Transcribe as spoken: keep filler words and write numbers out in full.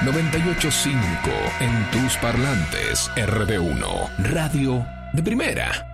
noventa y ocho punto cinco en tus parlantes. R D uno, radio de primera.